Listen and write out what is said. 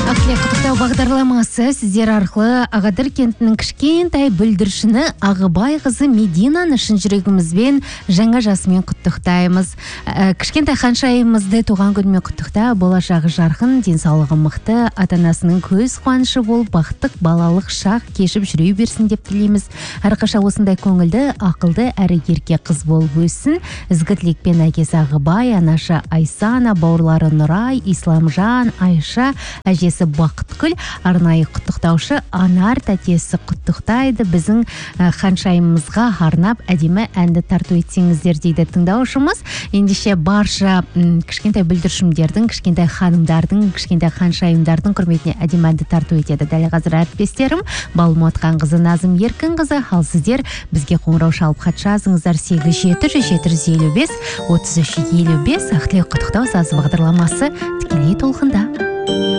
Құттықтау бағдарламасы сіздер арқылы Ағадыр кентінің кішкентай бүлдіршіні Ағыбай қызы Мединаны шын жүрегімізбен жаңа жасымен құттықтаймыз. Кішкентай ханшайымызды туған күнімен құттықта, болашағы жарқын, денсаулығы мықты, ата-анасының көз қуанышы болып, бақыттық балалық шақ кешіп жүре берсін деп тілейміз. Әрқаша осындай көңілді, ақылды әрі ерке қыз болып өссін. Ізгі тілекпен әкесі Ағыбай, анашы Айсана, бауырлары Нұрай, Исламжан, Айша, әжесі Бақытгүл, арнайы құттықтаушы Анар тәтесі құттықтайды. Біздің ханшайымымызға арнап әдемі әнді тарту етсеңіздер дейді тыңдаушымыз. Ендеше барша кішкентай бүлдіршіндердің, кішкентай ханымдардың, кішкентай ханшайымдардың құрметіне әдемі әнді тарту етеді. Дәл қазір әріптестерім Балмұратқан қызы Назым Еркін қызы, ал сіздер бізге қоңырау шалып хат жазыңыздар 87-755 3355. Ақтілек құттықтау сазы бағдарламасы тікелей толқында.